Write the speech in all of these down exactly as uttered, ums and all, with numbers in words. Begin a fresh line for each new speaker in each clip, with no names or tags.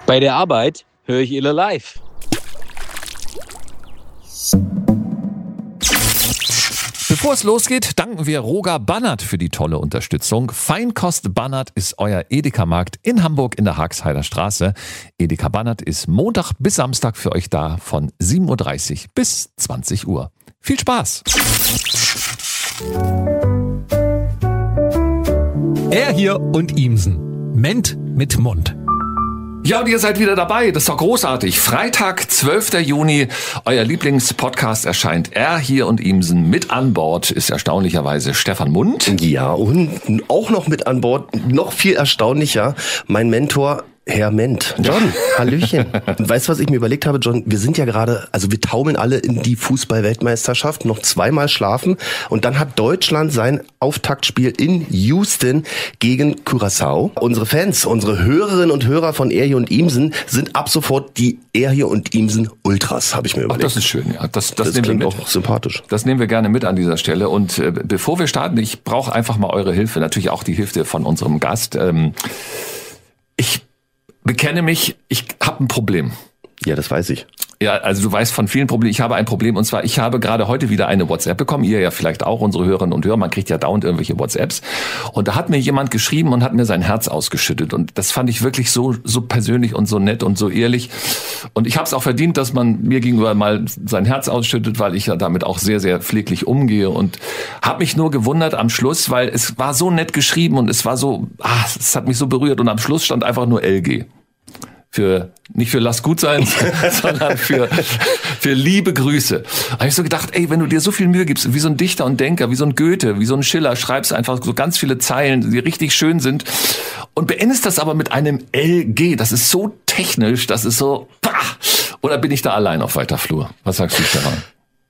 Bei der Arbeit höre ich Ille live.
Bevor es losgeht, danken wir Roger Bannert für die tolle Unterstützung. Feinkost Bannert ist euer Edeka-Markt in Hamburg in der Haagheider Straße. Edeka Bannert ist Montag bis Samstag für euch da von sieben Uhr dreißig bis zwanzig Uhr. Viel Spaß!
Er hier und Ihmsen. Ment mit Mund.
Ja, und ihr seid wieder dabei. Das ist doch großartig. Freitag, zwölfter Juni, euer Lieblingspodcast erscheint. Er hier und Ihmsen. Mit an Bord ist erstaunlicherweise Stefan Mund.
Ja, und auch noch mit an Bord, noch viel erstaunlicher, mein Mentor Herr Ment. John, Hallöchen. Und weißt du, was ich mir überlegt habe, John? Wir sind ja gerade, also wir taumeln alle in die Fußball-Weltmeisterschaft, noch zweimal schlafen. Und dann hat Deutschland sein Auftaktspiel in Houston gegen Curaçao. Unsere Fans, unsere Hörerinnen und Hörer von Er hier und Ihmsen sind ab sofort die Er hier und Ihmsen Ultras, habe ich mir überlegt.
Ach, das ist schön, ja. Das, das,
das
nehmen wir mit.
Auch sympathisch.
Das nehmen wir gerne mit an dieser Stelle. Und äh, bevor wir starten, ich brauche einfach mal eure Hilfe, natürlich auch die Hilfe von unserem Gast. Ähm, ich bekenne mich, ich habe ein Problem.
Ja, das weiß ich.
Ja, also du weißt von vielen Problemen. Ich habe ein Problem und zwar, ich habe gerade heute wieder eine WhatsApp bekommen. Ihr ja vielleicht auch, unsere Hörerinnen und Hörer. Man kriegt ja dauernd irgendwelche WhatsApps. Und da hat mir jemand geschrieben und hat mir sein Herz ausgeschüttet. Und das fand ich wirklich so so persönlich und so nett und so ehrlich. Und ich habe es auch verdient, dass man mir gegenüber mal sein Herz ausschüttet, weil ich ja damit auch sehr, sehr pfleglich umgehe. Und habe mich nur gewundert am Schluss, weil es war so nett geschrieben und es war so, ah, es hat mich so berührt. Und am Schluss stand einfach nur L G. Für, nicht für lass gut sein, sondern für, für liebe Grüße. Da habe ich so gedacht, ey, wenn du dir so viel Mühe gibst, wie so ein Dichter und Denker, wie so ein Goethe, wie so ein Schiller, schreibst einfach so ganz viele Zeilen, die richtig schön sind und beendest das aber mit einem L G. Das ist so technisch, das ist so, bah! Oder bin ich da allein auf weiter Flur? Was sagst du, Stefan?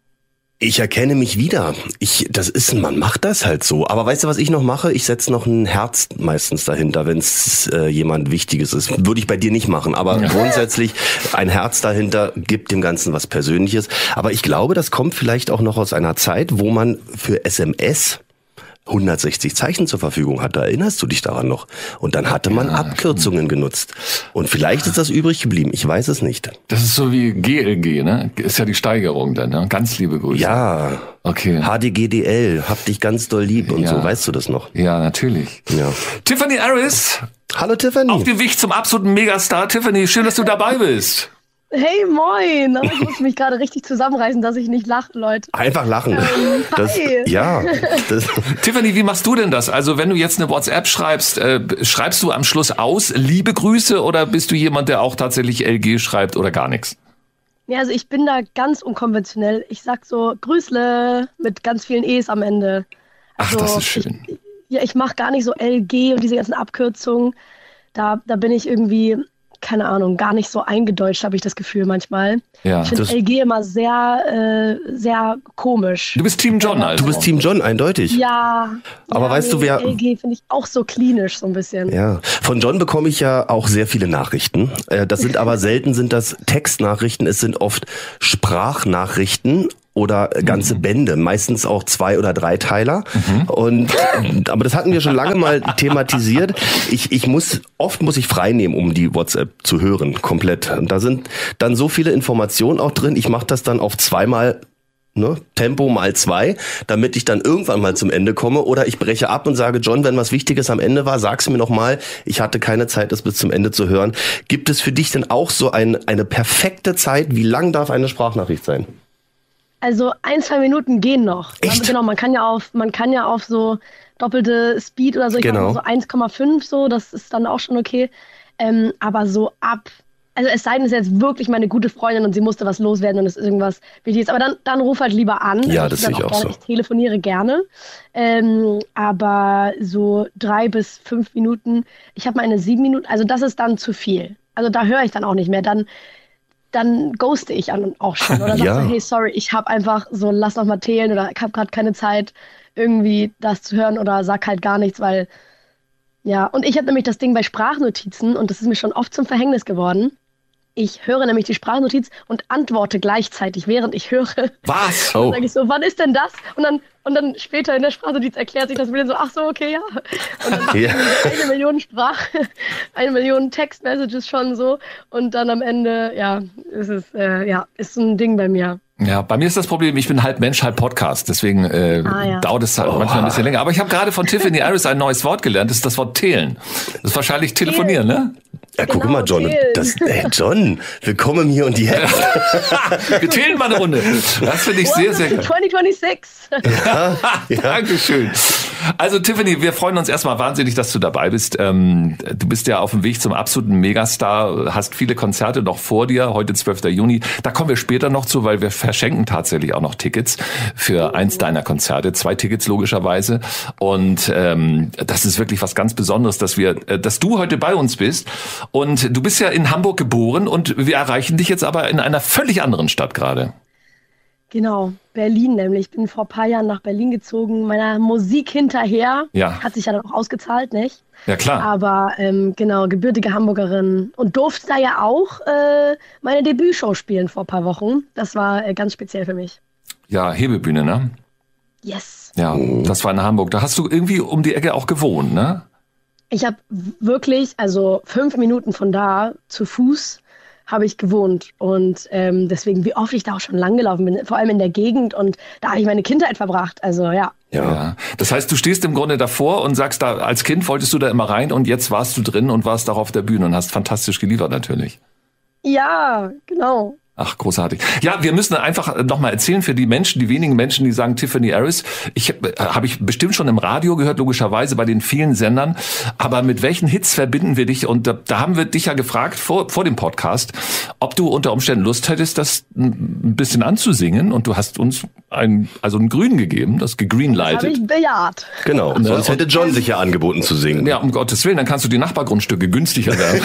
Ich erkenne mich wieder. Ich, das ist, man macht das halt so. Aber weißt du, was ich noch mache? Ich setze noch ein Herz meistens dahinter, wenn es äh, jemand Wichtiges ist. Würde ich bei dir nicht machen. Aber ja. Grundsätzlich ein Herz dahinter gibt dem Ganzen was Persönliches. Aber ich glaube, das kommt vielleicht auch noch aus einer Zeit, wo man für S M S hundertsechzig Zeichen zur Verfügung hatte. Erinnerst du dich daran noch? Und dann hatte man ja, Abkürzungen genutzt. Und vielleicht ist das übrig geblieben. Ich weiß es nicht.
Das ist so wie G L G, ne? Ist ja die Steigerung dann, ne? Ganz liebe Grüße.
Ja. Okay. H D G D L, hab dich ganz doll lieb und ja. So. Weißt du das noch?
Ja, natürlich.
Ja.
Tiffany Harris.
Hallo Tiffany.
Auf dem Weg zum absoluten Megastar. Tiffany, schön, dass du dabei bist.
Hey, moin! Ich muss mich gerade richtig zusammenreißen, dass ich nicht lache, Leute.
Einfach lachen.
Ähm,
das,
hi.
Ja. Das.
Tiffany, wie machst du denn das? Also wenn du jetzt eine WhatsApp schreibst, äh, schreibst du am Schluss aus liebe Grüße oder bist du jemand, der auch tatsächlich L G schreibt oder gar nichts?
Ja, also ich bin da ganz unkonventionell. Ich sag so Grüßle mit ganz vielen E's am Ende.
Ach,
also,
das ist schön.
Ich, ja, ich mache gar nicht so L G und diese ganzen Abkürzungen. Da, da bin ich irgendwie... keine Ahnung, gar nicht so eingedeutscht, habe ich das Gefühl manchmal.
Ja,
ich finde L G immer sehr, äh, sehr komisch.
Du bist Team John, also.
Du bist Team John, eindeutig.
Ja.
Aber
ja,
weißt
nee,
du, wer...
L G finde ich auch so klinisch so ein bisschen.
Ja, von John bekomme ich ja auch sehr viele Nachrichten. Das sind aber selten sind das Textnachrichten, es sind oft Sprachnachrichten. Oder ganze Bände, meistens auch zwei oder drei Teiler. Mhm. Und aber das hatten wir schon lange mal thematisiert. Ich ich muss oft muss ich frei nehmen, um die WhatsApp zu hören, komplett. Und da sind dann so viele Informationen auch drin. Ich mache das dann auf zweimal ne, Tempo mal zwei, damit ich dann irgendwann mal zum Ende komme. Oder ich breche ab und sage, John, wenn was Wichtiges am Ende war, sag's mir noch mal. Ich hatte keine Zeit, das bis zum Ende zu hören. Gibt es für dich denn auch so ein, eine perfekte Zeit? Wie lang darf eine Sprachnachricht sein?
Also ein, zwei Minuten gehen noch.
Echt?
Genau, man kann ja auf, man kann ja auf so doppelte Speed oder so, ich
genau.
mache so eins Komma fünf so, das ist dann auch schon okay. Ähm, aber so ab, also es sei denn, es ist jetzt wirklich meine gute Freundin und sie musste was loswerden und es ist irgendwas Wichtiges. Aber dann, dann ruf halt lieber an.
Ja, das sehe ich auch
gerne,
so.
Ich telefoniere gerne. Ähm, aber so drei bis fünf Minuten, ich habe mal eine sieben Minuten, also das ist dann zu viel. Also da höre ich dann auch nicht mehr. Dann dann ghoste ich an auch schon. Oder sag
ja.
so, hey, sorry, ich habe einfach so, lass noch mal zählen oder ich habe gerade keine Zeit, irgendwie das zu hören oder sag halt gar nichts, weil, ja. Und ich habe nämlich das Ding bei Sprachnotizen und das ist mir schon oft zum Verhängnis geworden. Ich höre nämlich die Sprachnotiz und antworte gleichzeitig, während ich höre.
Was?
Dann
Oh.
sage ich so, wann ist denn das? Und dann, und dann später in der Sprachnotiz erklärt sich das wieder so, ach so, okay, ja. Und dann
Ja.
eine Million Sprach, eine Million Text-Messages schon so. Und dann am Ende, ja, ist es, äh, ja, ist so ein Ding bei mir.
Ja, bei mir ist das Problem, ich bin halb Mensch, halb Podcast, deswegen äh,
Ah, ja.
dauert es halt manchmal ein bisschen länger. Aber ich habe gerade von Tiffany Harris ein neues Wort gelernt, das ist das Wort teilen. Das ist wahrscheinlich telefonieren, ne?
Ja, guck
Genau,
mal, John.
Till.
Das, hey, John, willkommen hier und jetzt.
Wir teilen mal eine Runde. Das finde ich sehr, sehr gut.
zwanzig sechsundzwanzig.
Dankeschön. Also Tiffany, wir freuen uns erstmal wahnsinnig, dass du dabei bist. Ähm, du bist ja auf dem Weg zum absoluten Megastar, hast viele Konzerte noch vor dir, heute zwölfter Juni. Da kommen wir später noch zu, weil wir verschenken tatsächlich auch noch Tickets für eins deiner Konzerte. Zwei Tickets logischerweise. Und ähm, das ist wirklich was ganz Besonderes, dass wir, äh, dass du heute bei uns bist. Und du bist ja in Hamburg geboren und wir erreichen dich jetzt aber in einer völlig anderen Stadt gerade.
Genau, Berlin nämlich. Ich bin vor ein paar Jahren nach Berlin gezogen, meiner Musik hinterher.
Ja.
Hat sich ja dann auch ausgezahlt, nicht?
Ja, klar.
Aber ähm, genau, gebürtige Hamburgerin und durfte da ja auch äh, meine Debütshow spielen vor ein paar Wochen. Das war äh, ganz speziell für mich.
Ja, Hebebühne, ne?
Yes.
Ja, das war in Hamburg. Da hast du irgendwie um die Ecke auch gewohnt, ne?
Ich habe wirklich, also fünf Minuten von da zu Fuß habe ich gewohnt. Und ähm, deswegen, wie oft ich da auch schon lang gelaufen bin, vor allem in der Gegend. Und da habe ich meine Kindheit verbracht. Also ja.
Ja.
Ja. Das heißt, du stehst im Grunde davor und sagst, da als Kind wolltest du da immer rein und jetzt warst du drin und warst auch auf der Bühne und hast fantastisch geliefert natürlich.
Ja, genau.
Ach, großartig. Ja, wir müssen einfach nochmal erzählen für die Menschen, die wenigen Menschen, die sagen Tiffany Harris. Ich äh, habe ich bestimmt schon im Radio gehört, logischerweise bei den vielen Sendern. Aber mit welchen Hits verbinden wir dich? Und da, da haben wir dich ja gefragt vor, vor dem Podcast, ob du unter Umständen Lust hättest, das ein bisschen anzusingen. Und du hast uns ein, also einen Grün gegeben, das
Habe
gegreenlightet.
ich bejaht.
Genau. Und sonst hätte John sich ja angeboten zu singen.
Ja, um Gottes Willen, dann kannst du die Nachbargrundstücke günstiger werden.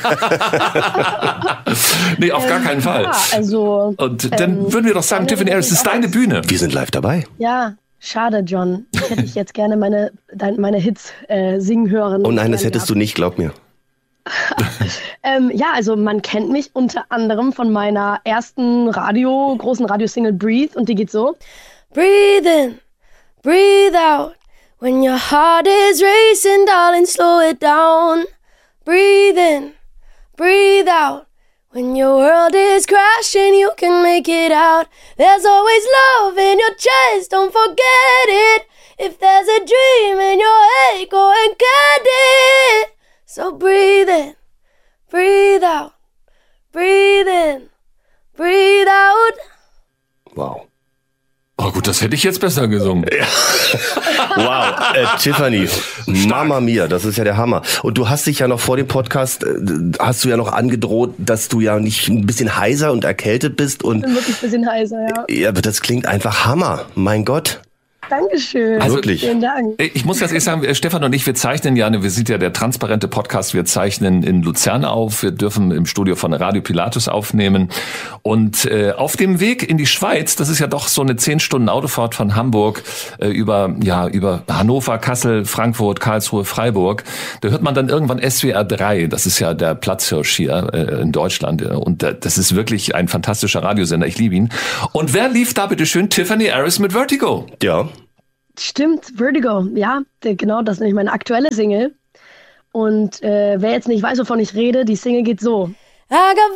Nee, auf gar keinen Fall.
Ja, also.
Und dann
ähm,
würden wir doch sagen,
dann
Tiffany Harris, es ist
auch
deine
als-
Bühne.
Wir sind live dabei.
Ja, schade, John. Ich hätte ich jetzt gerne meine, dein, meine Hits äh, singen hören.
Oh nein, das hättest du nicht, glaub mir.
Ähm, ja, also man kennt mich unter anderem von meiner ersten Radio, großen Radiosingle Breathe und die geht so.
Breathe in, breathe out. When your heart is racing, darling, slow it down. Breathe in, breathe out. When your world is crashing, you can make it out. There's always love in your chest, don't forget it. If there's a dream in your head, go and get it. So breathe in, breathe out. Breathe in, breathe out.
Wow.
Oh gut, das hätte ich jetzt besser gesungen.
Wow, äh, Tiffany, Mama Mia, das ist ja der Hammer. Und du hast dich ja noch vor dem Podcast, äh, hast du ja noch angedroht, dass du ja nicht ein bisschen heiser und erkältet bist. Und
Bin wirklich ein bisschen heiser, ja.
ja, aber das klingt einfach Hammer. Mein Gott.
Dankeschön.
Also,
Wirklich.
Vielen Dank.
Ich muss ganz ehrlich sagen, Stefan und ich, wir zeichnen ja, wir sind ja der transparente Podcast, wir zeichnen in Luzern auf, wir dürfen im Studio von Radio Pilatus aufnehmen und äh, auf dem Weg in die Schweiz, das ist ja doch so eine zehn Stunden Autofahrt von Hamburg äh, über ja über Hannover, Kassel, Frankfurt, Karlsruhe, Freiburg, da hört man dann irgendwann S W R drei, das ist ja der Platzhirsch hier äh, in Deutschland und äh, das ist wirklich ein fantastischer Radiosender, ich liebe ihn. Und wer lief da bitte schön? Tiffany Harris mit Vertigo.
Ja.
Stimmt, Vertigo, ja, der- genau, das ist nämlich meine aktuelle Single. Und äh, wer jetzt nicht weiß, wovon ich rede, die Single geht so.
I got